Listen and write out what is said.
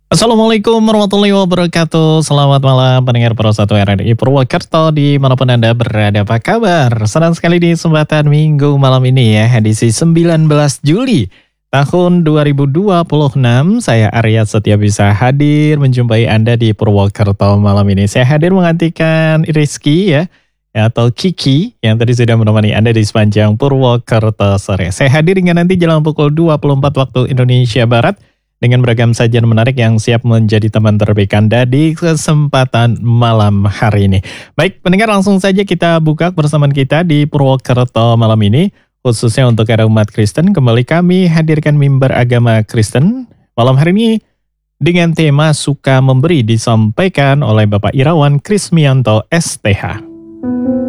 Assalamualaikum warahmatullahi wabarakatuh. Selamat malam pendengar Pro 1 RRI Purwokerto dimanapun Anda berada, apa kabar? Senang sekali di kesempatan minggu malam ini ya, edisi 19 Juli tahun 2026. Saya Arya Setia bisa hadir menjumpai Anda di Purwokerto malam ini. Saya hadir menggantikan Rizky ya, atau Kiki yang tadi sudah menemani Anda di sepanjang Purwokerto sore. Saya hadir hingga nanti jelang pukul 24 waktu Indonesia Barat dengan beragam sajian menarik yang siap menjadi teman terbaik Anda di kesempatan malam hari ini. Baik, pendengar, langsung saja kita buka bersamaan kita di Purwokerto malam ini. Khususnya untuk era umat Kristen, kembali kami hadirkan mimbar agama Kristen malam hari ini dengan tema Suka Memberi, disampaikan oleh Bapak Irawan Krismianto STH.